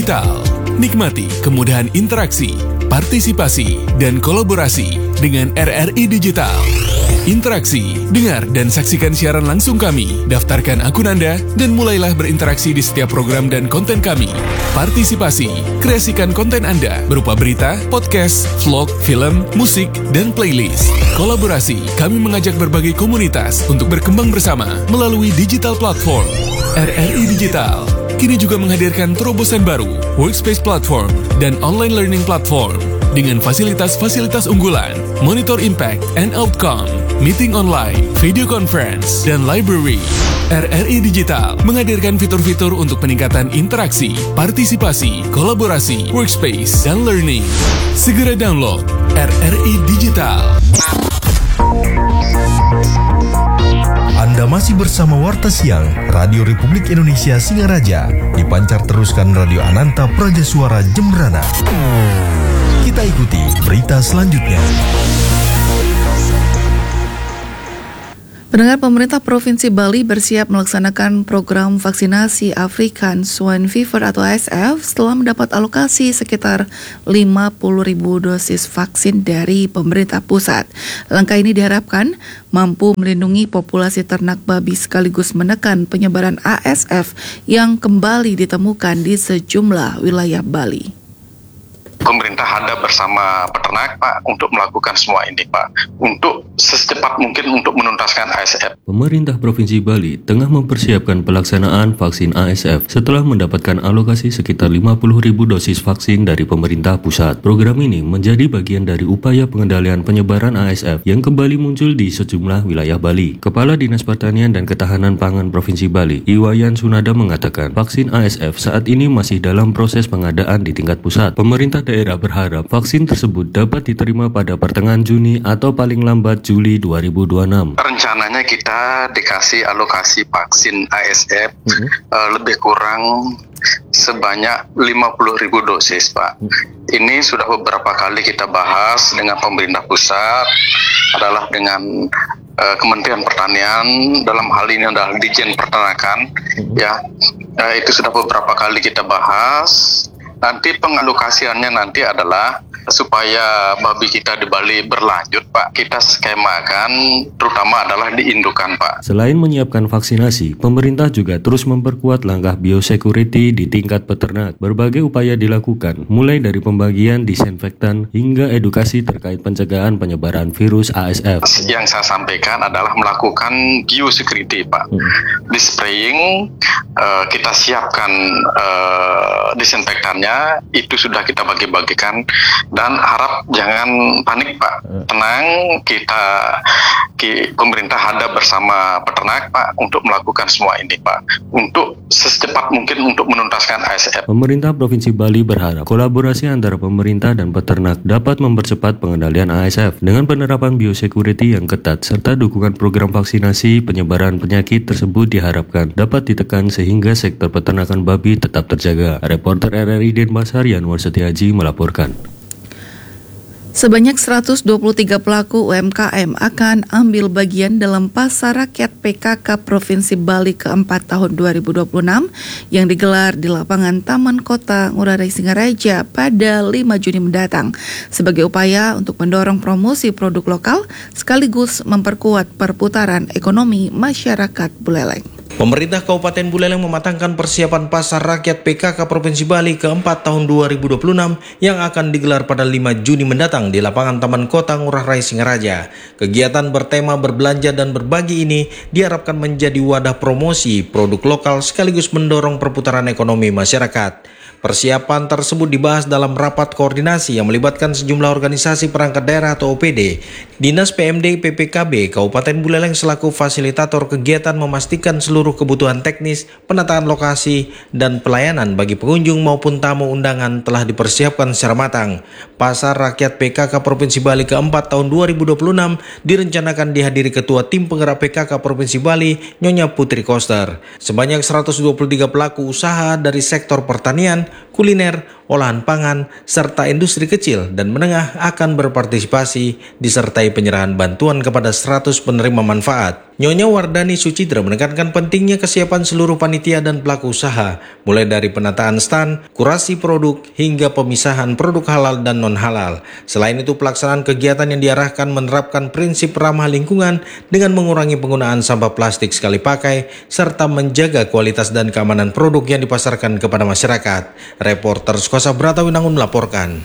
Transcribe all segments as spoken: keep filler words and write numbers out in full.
Digital. Nikmati kemudahan interaksi, partisipasi, dan kolaborasi dengan R R I Digital. Interaksi, dengar dan saksikan siaran langsung kami, daftarkan akun Anda, dan mulailah berinteraksi di setiap program dan konten kami. Partisipasi, kreasikan konten Anda berupa berita, podcast, vlog, film, musik, dan playlist. Kolaborasi, kami mengajak berbagai komunitas untuk berkembang bersama melalui digital platform. R R I Digital kini juga menghadirkan terobosan baru, workspace platform, dan online learning platform dengan fasilitas-fasilitas unggulan, monitor impact and outcome, meeting online, video conference, dan library. R R I Digital menghadirkan fitur-fitur untuk peningkatan interaksi, partisipasi, kolaborasi, workspace, dan learning. Segera download R R I Digital. Anda masih bersama Warta Siang Radio Republik Indonesia Singaraja, dipancar teruskan Radio Ananta Praja Suara Jembrana. Kita ikuti berita selanjutnya. Pendengar, pemerintah Provinsi Bali bersiap melaksanakan program vaksinasi African Swine Fever atau A S F setelah mendapat alokasi sekitar lima puluh ribu dosis vaksin dari pemerintah pusat. Langkah ini diharapkan mampu melindungi populasi ternak babi sekaligus menekan penyebaran A S F yang kembali ditemukan di sejumlah wilayah Bali. Pemerintah hadap bersama peternak, Pak, untuk melakukan semua ini, Pak, untuk secepat mungkin untuk menuntaskan A S F. Pemerintah Provinsi Bali tengah mempersiapkan pelaksanaan vaksin A S F setelah mendapatkan alokasi sekitar lima puluh ribu dosis vaksin dari pemerintah pusat. Program ini menjadi bagian dari upaya pengendalian penyebaran A S F yang kembali muncul di sejumlah wilayah Bali. Kepala Dinas Pertanian dan Ketahanan Pangan Provinsi Bali, Iwayan Sunada, mengatakan vaksin A S F saat ini masih dalam proses pengadaan di tingkat pusat. Pemerintah daerah berharap vaksin tersebut dapat diterima pada pertengahan Juni atau paling lambat Juli dua ribu dua puluh enam. Rencananya kita dikasih alokasi vaksin A S F mm-hmm. uh, lebih kurang sebanyak lima puluh ribu dosis, Pak. Mm-hmm. Ini sudah beberapa kali kita bahas dengan pemerintah pusat, adalah dengan uh, Kementerian Pertanian, dalam hal ini adalah Dijen Peternakan, mm-hmm. ya. Uh, itu sudah beberapa kali kita bahas. Nanti pengalokasiannya nanti adalah supaya babi kita di Bali berlanjut, Pak. Kita skemakan terutama adalah di indukan, Pak. Selain menyiapkan vaksinasi, pemerintah juga terus memperkuat langkah biosecurity di tingkat peternak. Berbagai upaya dilakukan, mulai dari pembagian disinfektan hingga edukasi terkait pencegahan penyebaran virus A S F. Yang saya sampaikan adalah melakukan biosecurity, Pak. Hmm. Di spraying, uh, kita siapkan uh, disinfektannya, itu sudah kita bagi-bagikan. Dan harap jangan panik, Pak. Tenang, kita ki, pemerintah hadap bersama peternak, Pak, untuk melakukan semua ini, Pak. Untuk secepat mungkin untuk menuntaskan A S F. Pemerintah Provinsi Bali berharap kolaborasi antara pemerintah dan peternak dapat mempercepat pengendalian A S F dengan penerapan biosecurity yang ketat serta dukungan program vaksinasi. Penyebaran penyakit tersebut diharapkan dapat ditekan sehingga sektor peternakan babi tetap terjaga. Reporter R R I Denpasar Yanwar Setiaji melaporkan. Sebanyak seratus dua puluh tiga pelaku U M K M akan ambil bagian dalam Pasar Rakyat P K K Provinsi Bali keempat tahun dua ribu dua puluh enam yang digelar di lapangan Taman Kota Ngurah Rai Singaraja pada lima Juni mendatang sebagai upaya untuk mendorong promosi produk lokal sekaligus memperkuat perputaran ekonomi masyarakat Buleleng. Pemerintah Kabupaten Buleleng mematangkan persiapan Pasar Rakyat P K K Provinsi Bali keempat tahun dua ribu dua puluh enam yang akan digelar pada lima Juni mendatang di lapangan Taman Kota Ngurah Rai Singaraja. Kegiatan bertema berbelanja dan berbagi ini diharapkan menjadi wadah promosi produk lokal sekaligus mendorong perputaran ekonomi masyarakat. Persiapan tersebut dibahas dalam rapat koordinasi yang melibatkan sejumlah organisasi perangkat daerah atau O P D. Dinas P M D P P K B Kabupaten Buleleng selaku fasilitator kegiatan memastikan seluruh kebutuhan teknis, penataan lokasi, dan pelayanan bagi pengunjung maupun tamu undangan telah dipersiapkan secara matang. Pasar Rakyat P K K Provinsi Bali keempat tahun dua ribu dua puluh enam direncanakan dihadiri Ketua Tim Penggerak P K K Provinsi Bali, Nyonya Putri Koster. Sebanyak seratus dua puluh tiga pelaku usaha dari sektor pertanian, kuliner, olahan pangan, serta industri kecil dan menengah akan berpartisipasi disertai penyerahan bantuan kepada seratus penerima manfaat. Nyonya Wardani Sucitra menekankan pentingnya kesiapan seluruh panitia dan pelaku usaha, mulai dari penataan stand, kurasi produk, hingga pemisahan produk halal dan non-halal. Selain itu, pelaksanaan kegiatan yang diarahkan menerapkan prinsip ramah lingkungan dengan mengurangi penggunaan sampah plastik sekali pakai, serta menjaga kualitas dan keamanan produk yang dipasarkan kepada masyarakat. Reporter Skosa Bratawinangun melaporkan.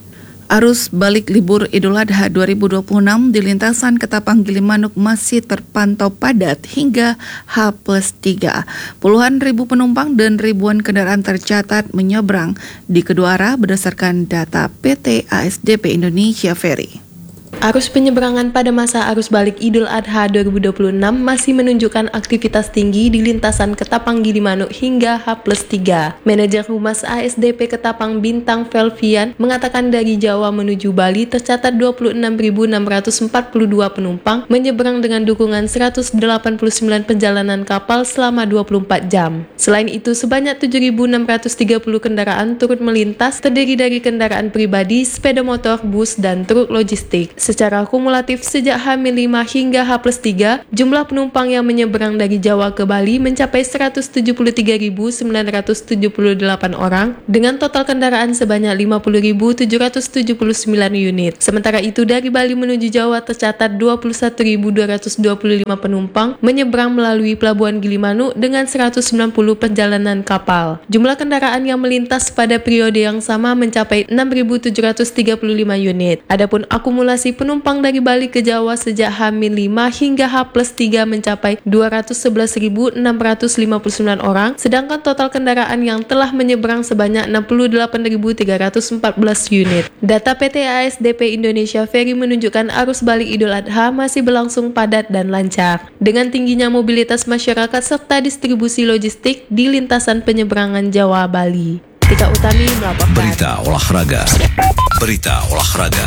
Arus balik libur Idul Adha dua ribu dua puluh enam di lintasan Ketapang Gilimanuk masih terpantau padat hingga H plus tiga. Puluhan ribu penumpang dan ribuan kendaraan tercatat menyeberang di kedua arah berdasarkan data P T A S D P Indonesia Ferry. Arus penyeberangan pada masa arus balik Idul Adha dua ribu dua puluh enam masih menunjukkan aktivitas tinggi di lintasan Ketapang Gilimanuk hingga H plus tiga. Manajer Humas A S D P Ketapang Bintang Velvian mengatakan dari Jawa menuju Bali tercatat dua puluh enam ribu enam ratus empat puluh dua penumpang menyeberang dengan dukungan seratus delapan puluh sembilan perjalanan kapal selama dua puluh empat jam. Selain itu, sebanyak tujuh ribu enam ratus tiga puluh kendaraan turut melintas terdiri dari kendaraan pribadi, sepeda motor, bus, dan truk logistik. Secara kumulatif sejak H minus lima hingga H plus tiga, jumlah penumpang yang menyeberang dari Jawa ke Bali mencapai seratus tujuh puluh tiga ribu sembilan ratus tujuh puluh delapan orang dengan total kendaraan sebanyak lima puluh ribu tujuh ratus tujuh puluh sembilan unit. Sementara itu dari Bali menuju Jawa tercatat dua puluh satu ribu dua ratus dua puluh lima penumpang menyeberang melalui Pelabuhan Gilimanuk dengan seratus sembilan puluh perjalanan kapal. Jumlah kendaraan yang melintas pada periode yang sama mencapai enam ribu tujuh ratus tiga puluh lima unit. Adapun akumulasi penumpang dari Bali ke Jawa sejak H minus lima hingga H plus tiga mencapai dua ratus sebelas ribu enam ratus lima puluh sembilan orang, sedangkan total kendaraan yang telah menyeberang sebanyak enam puluh delapan ribu tiga ratus empat belas unit. Data P T A S D P Indonesia Ferry menunjukkan arus balik Idul Adha masih berlangsung padat dan lancar. Dengan tingginya mobilitas masyarakat serta distribusi logistik di lintasan penyeberangan Jawa Bali. Tika Utami melaporkan. Berita olahraga. Berita olahraga.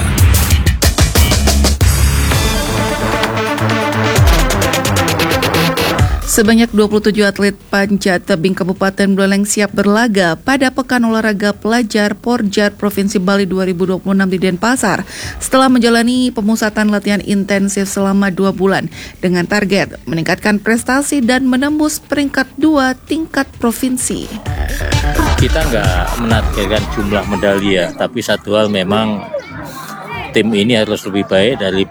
Sebanyak dua puluh tujuh atlet panjat tebing Kabupaten Buleleng siap berlaga pada Pekan Olahraga Pelajar Porjar Provinsi Bali dua ribu dua puluh enam di Denpasar setelah menjalani pemusatan latihan intensif selama dua bulan dengan target meningkatkan prestasi dan menembus peringkat dua tingkat provinsi. Kita nggak menargetkan jumlah medali ya, tapi satu hal memang tim ini harus lebih baik dari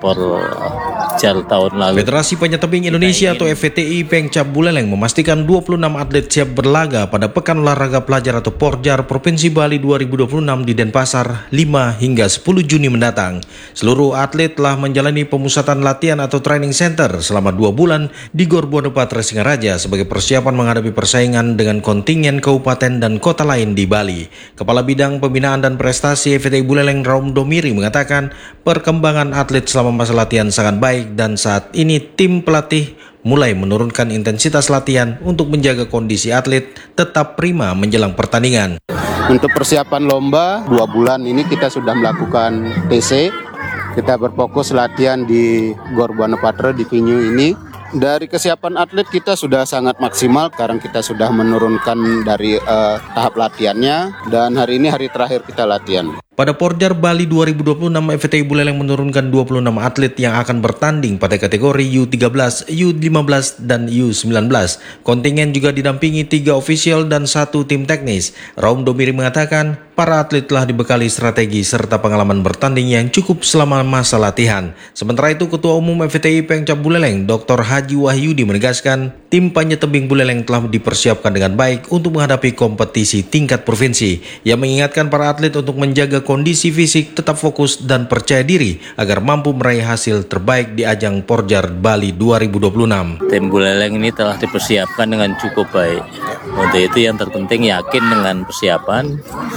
Porjar tahun lalu. Federasi Panjat Tebing Indonesia atau F P T I Pengcap Buleleng memastikan dua puluh enam atlet siap berlaga pada Pekan Olahraga Pelajar atau Porjar Provinsi Bali dua ribu dua puluh enam di Denpasar lima hingga sepuluh Juni mendatang. Seluruh atlet telah menjalani pemusatan latihan atau training center selama dua bulan di Gor Buanepatra Singaraja sebagai persiapan menghadapi persaingan dengan kontingen kabupaten dan kota lain di Bali. Kepala Bidang Pembinaan dan Prestasi F P T I Buleleng Raum Domiri mengatakan perkembangan atlet selama masa latihan sangat baik dan saat ini tim pelatih mulai menurunkan intensitas latihan untuk menjaga kondisi atlet tetap prima menjelang pertandingan. Untuk persiapan lomba dua bulan ini kita sudah melakukan T C. Kita berfokus latihan di Gor Buanepatra di venue ini. Dari kesiapan atlet kita sudah sangat maksimal. Sekarang kita sudah menurunkan dari uh, tahap latihannya dan hari ini hari terakhir kita latihan. Pada Porjar Bali dua ribu dua puluh enam, F P T I Buleleng menurunkan dua puluh enam atlet yang akan bertanding pada kategori U tiga belas, U lima belas, dan U sembilan belas. Kontingen juga didampingi tiga ofisial dan satu tim teknis. Raum Domiri mengatakan, para atlet telah dibekali strategi serta pengalaman bertanding yang cukup selama masa latihan. Sementara itu, Ketua Umum F P T I Pengcap Buleleng, Doktor Haji Wahyudi menegaskan, tim panjat tebing Buleleng telah dipersiapkan dengan baik untuk menghadapi kompetisi tingkat provinsi. Ia mengingatkan para atlet untuk menjaga kondisi fisik, tetap fokus dan percaya diri agar mampu meraih hasil terbaik di ajang Porjar Bali dua ribu dua puluh enam. Tim Buleleng ini telah dipersiapkan dengan cukup baik. Untuk itu yang terpenting yakin dengan persiapan.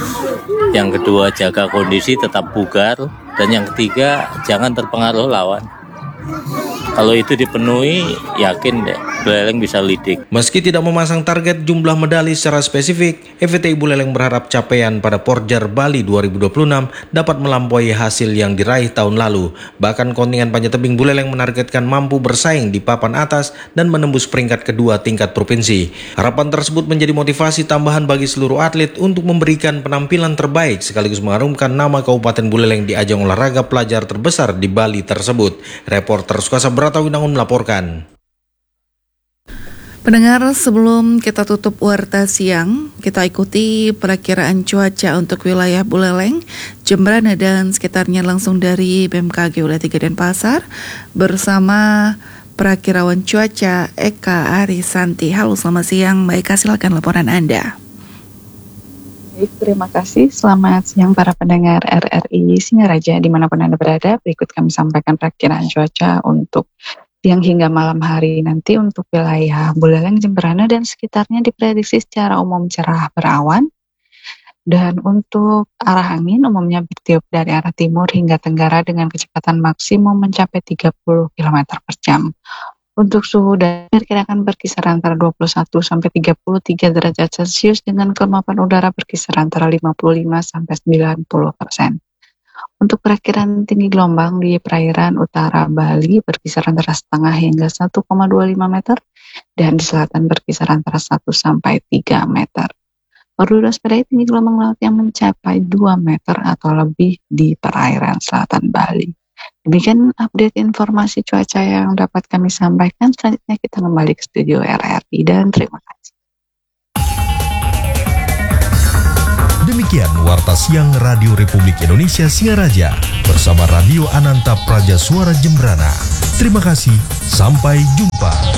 Yang kedua jaga kondisi tetap bugar. Dan yang ketiga jangan terpengaruh lawan. Kalau itu dipenuhi, yakin deh Buleleng bisa leading. Meski tidak memasang target jumlah medali secara spesifik, E V T I Buleleng berharap capaian pada Porjar Bali dua ribu dua puluh enam dapat melampaui hasil yang diraih tahun lalu. Bahkan kontingen panjat tebing Buleleng menargetkan mampu bersaing di papan atas dan menembus peringkat kedua tingkat provinsi. Harapan tersebut menjadi motivasi tambahan bagi seluruh atlet untuk memberikan penampilan terbaik sekaligus mengharumkan nama Kabupaten Buleleng di ajang olahraga pelajar terbesar di Bali tersebut. Reporter Sukasa Bratawinangun melaporkan. Pendengar, sebelum kita tutup warta siang, kita ikuti perakiraan cuaca untuk wilayah Buleleng, Jembrana dan sekitarnya langsung dari B M K G Wilayah tiga Denpasar bersama perakirawan cuaca Eka Arisanti. Halo, selamat siang Mbak Eka, silakan laporan Anda. Baik, terima kasih. Selamat siang para pendengar R R I Singaraja dimanapun Anda berada. Berikut kami sampaikan perakiraan cuaca untuk siang hingga malam hari nanti untuk wilayah Buleleng, Jembrana dan sekitarnya diprediksi secara umum cerah berawan. Dan untuk arah angin umumnya bertiup dari arah timur hingga tenggara dengan kecepatan maksimum mencapai tiga puluh kilometer per jam. Untuk suhu udara diperkirakan berkisar antara dua puluh satu sampai tiga puluh tiga derajat Celcius dengan kelembapan udara berkisar antara lima puluh lima sampai sembilan puluh persen. Untuk perkiraan tinggi gelombang di perairan utara Bali berkisar antara setengah hingga satu koma dua lima meter dan di selatan berkisar antara satu sampai tiga meter. Perlu diwaspadai tinggi gelombang laut yang mencapai dua meter atau lebih di perairan selatan Bali. Demikian update informasi cuaca yang dapat kami sampaikan. Selanjutnya kita kembali ke studio R R I dan terima kasih. Demikian Warta Siang Radio Republik Indonesia Singaraja bersama Radio Ananta Praja Suara Jembrana. Terima kasih, sampai jumpa.